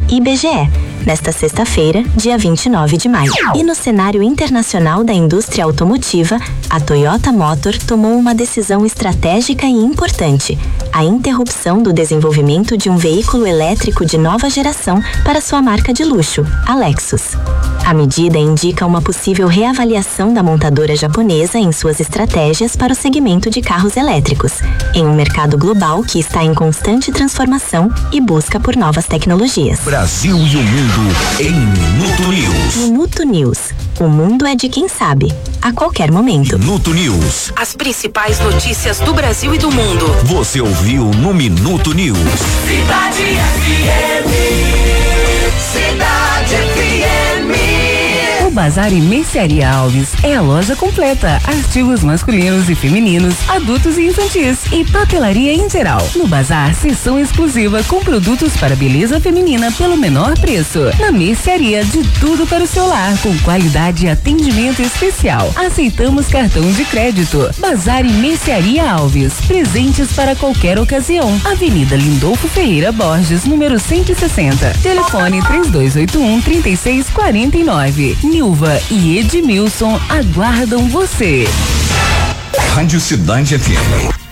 IBGE, nesta sexta-feira, dia 29 de maio. E no cenário internacional da indústria automotiva, a Toyota Motor tomou uma decisão estratégica e importante: a interrupção do desenvolvimento de um veículo elétrico de nova geração para sua marca de luxo, a Lexus. A medida indica uma possível reavaliação da montadora japonesa em suas estratégias para o segmento de carros elétricos, em um mercado global que está em constante transformação e busca por novas tecnologias. Brasil e o mundo em Minuto News. Minuto News. O mundo é de quem sabe, a qualquer momento. Minuto News. As principais notícias do Brasil e do mundo. Você ouviu no Minuto News. Cidade FM. Cidade FM. O Bazar e Mercearia Alves é a loja completa, artigos masculinos e femininos, adultos e infantis e papelaria em geral. No Bazar, seção exclusiva com produtos para beleza feminina pelo menor preço. Na Mercearia, de tudo para o seu lar, com qualidade e atendimento especial. Aceitamos cartão de crédito. Bazar e Mercearia Alves, presentes para qualquer ocasião. Avenida Lindolfo Ferreira Borges, número 160. Telefone 3281-3649. Nilva e Edmilson aguardam você. Rádio Cidade FM.